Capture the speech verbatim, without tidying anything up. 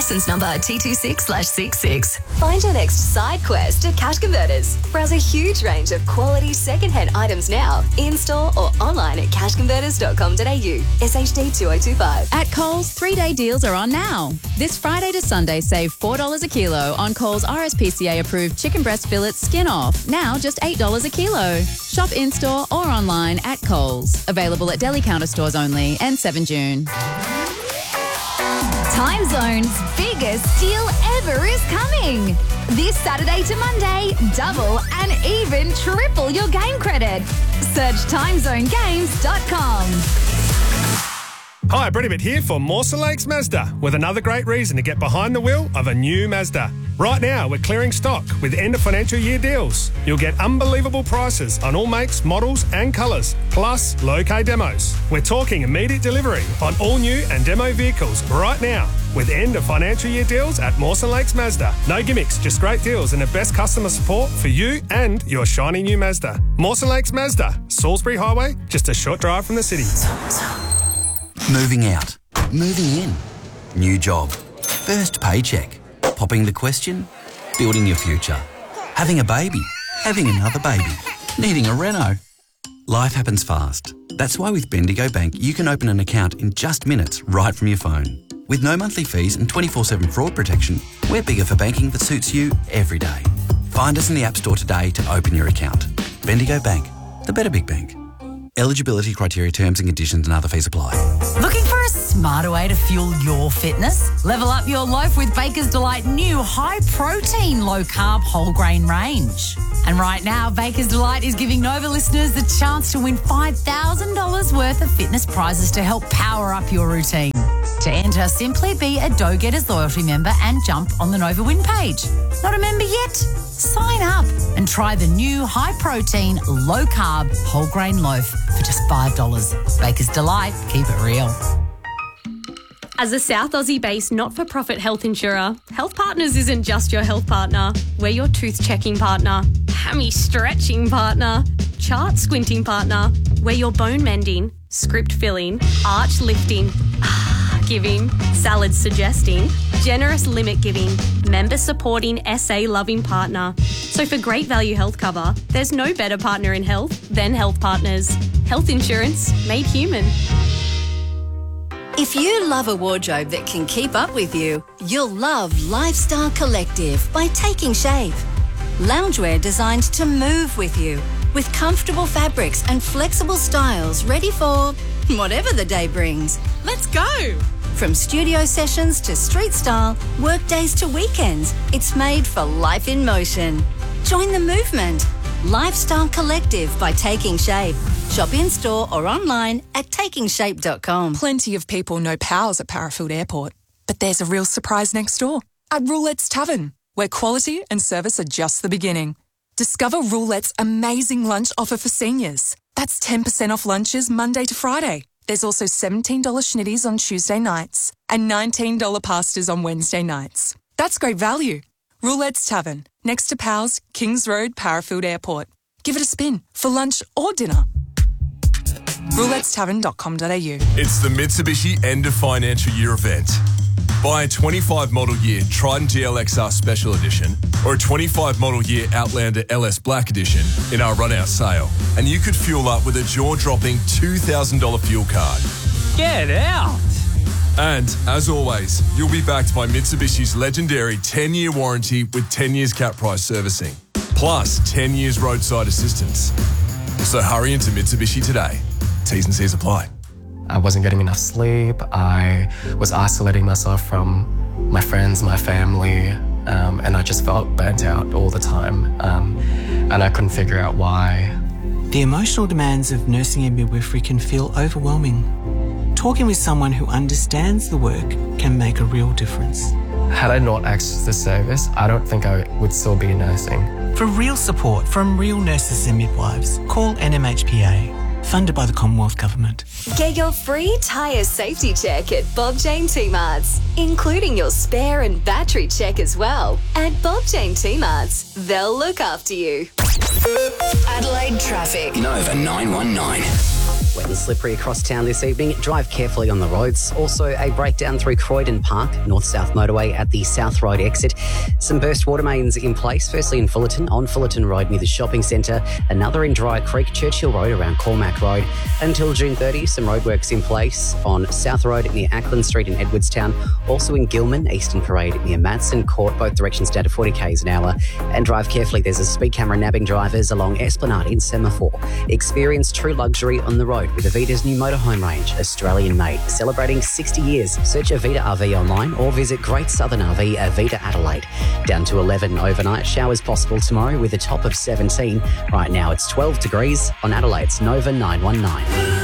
Licence number T two six slash six six. Find your next side quest at Cash Converters. Browse a huge range of quality second-hand items now, in-store or online at cash converters dot com dot a u. S H D two oh two five. At Coles, three-day deals are on now. This Friday to Sunday, save four dollars a kilo on Coles R S P C A-approved chicken breast fillets skin off, now just eight dollars a kilo. Shop in-store or online at Coles. Available at deli counter stores only and seven June. Time Zone's biggest deal ever is coming. This Saturday to Monday, double and even triple your game credit. Search time zone games dot com. Hi, Brady Bit here for Mawson Lakes Mazda with another great reason to get behind the wheel of a new Mazda. Right now, we're clearing stock with end of financial year deals. You'll get unbelievable prices on all makes, models and colours, plus low-K demos. We're talking immediate delivery on all new and demo vehicles right now with end of financial year deals at Mawson Lakes Mazda. No gimmicks, just great deals and the best customer support for you and your shiny new Mazda. Mawson Lakes Mazda, Salisbury Highway, just a short drive from the city. Moving out, moving in, new job, first paycheck, popping the question, building your future, having a baby, having another baby, needing a reno. Life happens fast. That's why with Bendigo Bank you can open an account in just minutes right from your phone. With no monthly fees and twenty-four seven fraud protection, we're bigger for banking that suits you every day. Find us in the App Store today to open your account. Bendigo Bank, the better big bank. Eligibility criteria, terms and conditions and other fees apply. Looking for a smarter way to fuel your fitness? Level up your loaf with Baker's Delight new high-protein, low-carb, whole-grain range. And right now, Baker's Delight is giving Nova listeners the chance to win five thousand dollars worth of fitness prizes to help power up your routine. To enter, simply be a Dough Getters loyalty member and jump on the Nova Win page. Not a member yet? Sign up and try the new high-protein, low-carb, whole-grain loaf for just five dollars. Baker's Delight. Keep it real. As a South Aussie-based not-for-profit health insurer, Health Partners isn't just your health partner. We're your tooth-checking partner, hammy-stretching partner, chart-squinting partner. We're your bone-mending, script-filling, arch-lifting, giving, salad-suggesting, generous limit-giving, member-supporting, S A-loving partner. So for great value health cover, there's no better partner in health than Health Partners. Health insurance made human. If you love a wardrobe that can keep up with you, you'll love Lifestyle Collective by Taking Shape. Loungewear designed to move with you, with comfortable fabrics and flexible styles ready for whatever the day brings. Let's go! From studio sessions to street style, work days to weekends, it's made for life in motion. Join the movement. Lifestyle Collective by Taking Shape. Shop in-store or online at taking shape dot com. Plenty of people know Powell's at Parafield Airport, but there's a real surprise next door at Roulette's Tavern, where quality and service are just the beginning. Discover Roulette's amazing lunch offer for seniors. That's ten percent off lunches Monday to Friday. There's also seventeen dollars schnitties on Tuesday nights and nineteen dollars pastas on Wednesday nights. That's great value. Roulette's Tavern, next to Powell's, Kings Road, Parafield Airport. Give it a spin for lunch or dinner. roulettes tavern dot com dot a u. It's the Mitsubishi End of Financial Year event. Buy a twenty-five model year Triton G L X R Special Edition or a twenty-five model year Outlander L S Black Edition in our run-out sale, and you could fuel up with a jaw-dropping two thousand dollars fuel card. Get out! And, as always, you'll be backed by Mitsubishi's legendary ten-year warranty with ten years cap price servicing, plus ten years roadside assistance. So hurry into Mitsubishi today. T's and C's apply. I wasn't getting enough sleep. I was isolating myself from my friends, my family, um, and I just felt burnt out all the time. Um, and I couldn't figure out why. The emotional demands of nursing and midwifery can feel overwhelming. Talking with someone who understands the work can make a real difference. Had I not accessed the service, I don't think I would still be nursing. For real support from real nurses and midwives, call N M H P A. Funded by the Commonwealth Government. Get your free tyre safety check at Bob Jane T-Marts, including your spare and battery check as well. At Bob Jane T-Marts, they'll look after you. Adelaide traffic. Nova nine one nine. Wet and slippery across town this evening. Drive carefully on the roads. Also, a breakdown through Croydon Park, north-south motorway at the South Road exit. Some burst water mains in place, firstly in Fullerton, on Fullerton Road near the shopping centre. Another in Dry Creek, Churchill Road around Cormac Road. Until June thirtieth, some roadworks in place on South Road near Ackland Street in Edwardstown. Also in Gilman, Eastern Parade near Madsen Court, both directions down to forty k's an hour. And drive carefully, there's a speed camera nabbing drivers along Esplanade in Semaphore. Experience true luxury on the road with Avita's new motorhome range, Australian made, celebrating sixty years. Search Avita R V online or visit Great Southern R V Avita Adelaide. Down to eleven overnight, showers possible tomorrow with a top of seventeen. Right now it's twelve degrees on Adelaide's Nova nine one nine.